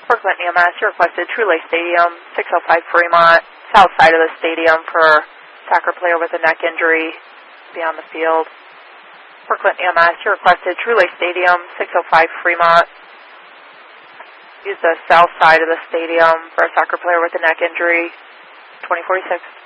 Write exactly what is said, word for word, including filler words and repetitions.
Brooklyn E M S, you requested True Lake Stadium, six oh five Fremont, south side of the stadium for soccer player with a neck injury, be on the field. Brooklyn E M S, you requested True Lake Stadium, six oh five Fremont. Use the south side of the stadium for a soccer player with a neck injury, twenty forty-six.